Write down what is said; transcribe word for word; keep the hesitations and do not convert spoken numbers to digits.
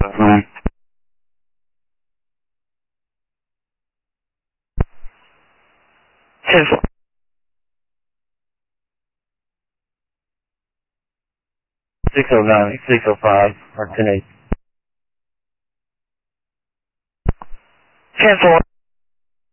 ten four. six oh nine, six oh five, or ten eight. ten four.